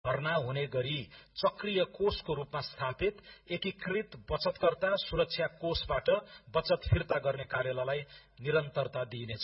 भर्ना हुने गरी चक्रीय कोषको रूपमा स्थापित एकीकृत बचतकर्ता सुरक्षा कोषबाट बचत फिर्ता गर्ने कार्यालयलाई निरन्तरता दिइनेछ।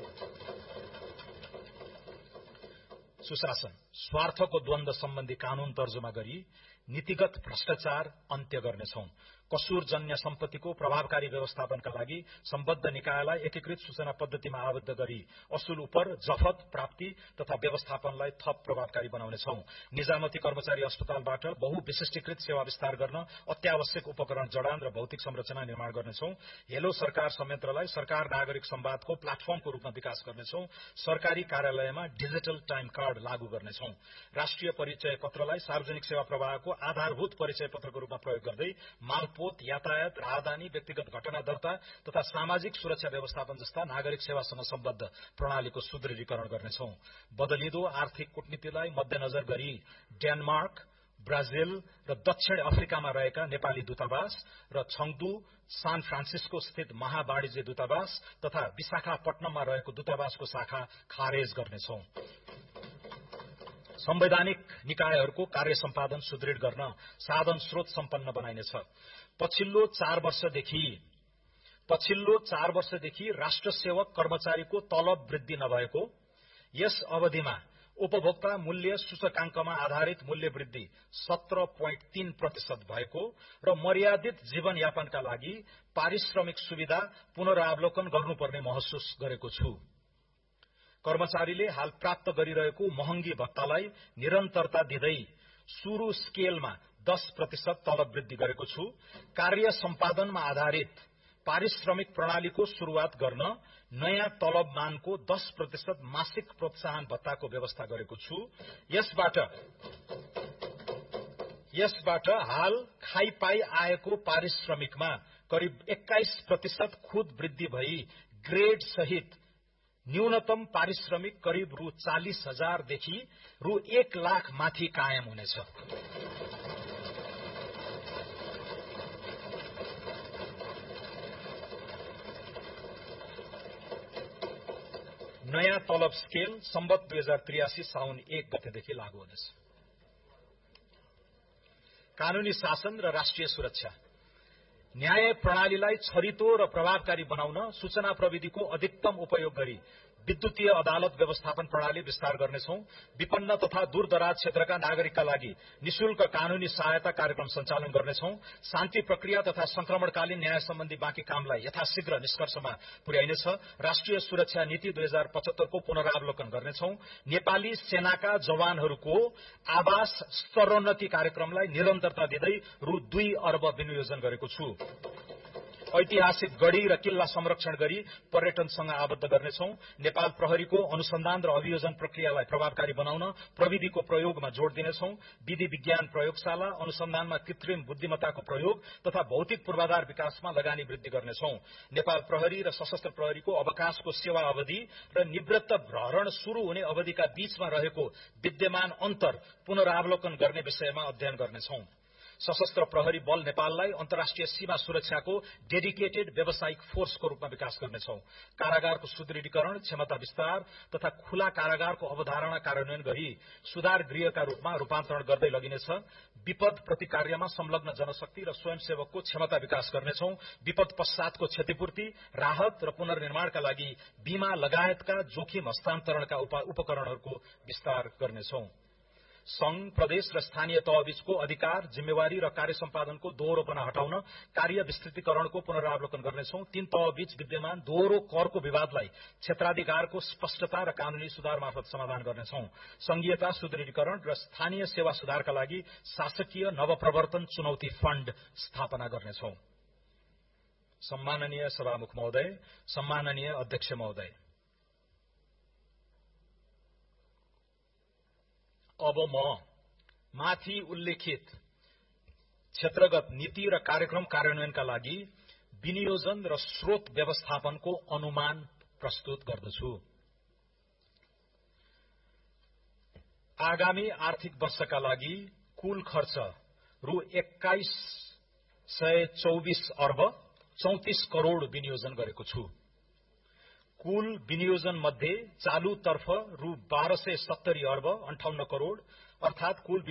सुशासन स्वार्थको द्वन्द्व सम्बन्धी कानून तर्जुमा गरी नीतिगत भ्रष्टाचार अन्त्य गर्नेछौं। कसुरजन्य सम्पत्तिको प्रभावकारी व्यवस्थापनका लागि सम्बद्ध निकायलाई एकीकृत सूचना पद्धतिमा आबद्ध गरी असुल उपर जफत प्राप्ति तथा व्यवस्थापनलाई थप प्रभावकारी बनाउनेछौं। निजामती कर्मचारी अस्पतालबाट बहुविशिष्टीकृत सेवा विस्तार गर्न अत्यावश्यक उपकरण जडान र भौतिक संरचना निर्माण गर्नेछौं। हेलो सरकार संयन्त्रलाई सरकार नागरिक संवादको प्लाटफर्मको रूपमा विकास गर्नेछौं। सरकारी कार्यालयमा डिजिटल टाइम कार्ड लागू गर्नेछौं। राष्ट्रिय परिचय पत्रलाई सार्वजनिक सेवा प्रवाहको आधारभूत परिचय पत्रको रूपमा प्रयोग गर्दै मालपोत, यातायात, राहदानी, व्यक्तिगत घटना दर्ता तथा सामाजिक सुरक्षा व्यवस्थापन जस्ता नागरिक सेवासँग सम्बद्ध प्रणालीको सुदृढीकरण गर्नेछौं। बदलिँदो आर्थिक कूटनीतिलाई मध्यनजर गरी डेनमार्क, ब्राजिल र दक्षिण अफ्रिकामा रहेका नेपाली दूतावास र छङदु, सान फ्रान्सिस्को स्थित महावाणिज्य दूतावास तथा विशाखापट्टनममा रहेको दूतावासको शाखा खारेज गर्नेछौं। संवैधानिक निकायहरूको कार्य सम्पादन सुदृढ गर्न साधन स्रोत सम्पन्न बनाइनेछ। पछिल्लो 4 वर्षदेखि राष्ट्र सेवक कर्मचारीको तलब वृद्धि नभएको, यस अवधिमा उपभोक्ता मूल्य सूचकांकमा आधारित मूल्य वृद्धि 17.3% भएको र मर्यादित जीवनयापनका लागि पारिश्रमिक सुविधा पुनरावलोकन गर्नुपर्ने महसुस गरेको छु। कर्मचारीले हाल प्राप्त गरिरहेको महँगी भत्तालाई निरन्तरता दिँदै सुरु स्केलमा 10% तलब वृद्धि गरेको छु। कार्य सम्पादनमा आधारित पारिश्रमिक प्रणालीको शुरूआत गर्न नयाँ तलबमानको 10% मासिक प्रोत्साहन भत्ताको व्यवस्था गरेको छु। यसबाट हाल खाइपाई आएको पारिश्रमिकमा करिब 21% खुद वृद्धि भई ग्रेड सहित न्यूनतम पारिश्रमिक करिब रु 40,000 देखि रु 1 लाख माथि कायम हुनेछ। नयाँ तलब स्केल सम्बत 2083 साउन 1 गतेदेखि लागू हुनेछ। कानूनी शासन र राष्ट्रिय सुरक्षा न्याय प्रणालीलाई छरितो र प्रभावकारी बनाउन सूचना प्रविधिको अधिकतम उपयोग गरी विद्युतीय अदालत व्यवस्थापन प्रणाली विस्तार गर्नेछौं। विपन्न तथा दूरदराज क्षेत्रका नागरिकका लागि निशुल्क कानूनी सहायता कार्यक्रम सञ्चालन गर्नेछौं। शान्ति प्रक्रिया तथा संक्रमणकालीन न्याय सम्बन्धी बाँकी कामलाई यथाशीघ्र निष्कर्षमा पुर्याइनेछ। राष्ट्रिय सुरक्षा नीति 2075 को पुनरावलोकन गर्नेछौं। नेपाली सेनाका जवानहरूको आवास स्तरोन्नति कार्यक्रमलाई निरन्तरता दिँदै रु 2 अर्ब विनियोजन गरेको छु। ऐतिहासिक गढ़ी र किल्ला संरक्षण गरी पर्यटनसँग आबद्ध गर्नेछौं। नेपाल प्रहरीको अनुसन्धान र अभियोजन प्रक्रियालाई प्रभावकारी बनाउन प्रविधिको प्रयोगमा जोड़ दिनेछौं। विधि विज्ञान प्रयोगशाला, अनुसन्धानमा कृत्रिम बुद्धिमत्ताको प्रयोग तथा भौतिक पूर्वाधार विकासमा लगानी वृद्धि गर्नेछौं। नेपाल प्रहरी र सशस्त्र प्रहरीको अवकाशको सेवा अवधि र निवृत्त भ्रमण शुरू हुने अवधिका बीचमा रहेको विद्यमान अन्तर पुनरावलोकन गर्ने विषयमा अध्ययन गर्नेछौं। सशस्त्र प्रहरी बल नेपाललाई अन्तर्राष्ट्रिय सीमा सुरक्षाको डेडिकेटेड व्यावसायिक फोर्सको रूपमा विकास गर्नेछौं। कारागारको सुदृढीकरण, क्षमता विस्तार तथा खुला कारागारको अवधारणा कार्यान्वयन गरी सुधार गृहका रूपमा रूपान्तरण गर्दै लगिनेछ। विपद प्रतिकार्यमा संलग्न जनशक्ति र स्वयंसेवकको क्षमता विकास गर्नेछौं। विपद पश्चातको क्षतिपूर्ति, राहत र पुनर्निर्माणका लागि बीमा लगायतका जोखिम हस्तान्तरणका उपकरणहरूको विस्तार गर्नेछौं। संघ, प्रदेश र स्थानीय तहबीचको अधिकार, जिम्मेवारी र कार्य सम्पादनको दोहोरोपना हटाउन कार्य विस्तृतीकरणको पुनरावलोकन गर्नेछौं। 3 तहबीच विद्यमान दोहोरो करको विवादलाई क्षेत्राधिकारको स्पष्टता र कानूनी सुधार मार्फत समाधान गर्नेछौं। संघीयता सुदृढीकरण र स्थानीय सेवा सुधारका लागि शासकीय नवप्रवर्तन चुनौती फण्ड स्थापना गर्नेछौं। सम्माननीय सभामुख महोदय, सम्माननीय अध्यक्ष महोदय, अब म माथि उल्लेखित क्षेत्रगत नीति र कार्यक्रम कार्यान्वयनका लागि विनियोजन र स्रोत व्यवस्थापनको अनुमान प्रस्तुत गर्दछु। आगामी आर्थिक वर्षका लागि कुल खर्च रु 2124 अर्ब 34 करोड़ विनियोजन गरेको छु। कुल विनियोजन मध्ये चालू तर्फ रु 1270 अर्ब 58 करोड़ अर्थात कुल